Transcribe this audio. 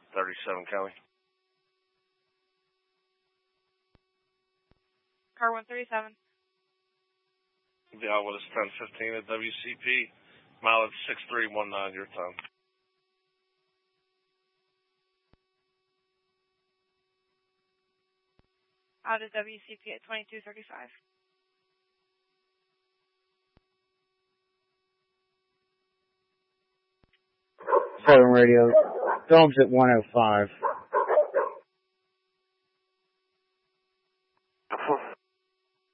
37 Kelly. Car 137. Yeah, well, it's 1015 at WCP. Mileage 6319 your time. Out of WCP at 2235. Southern Radio. Dogs at 105.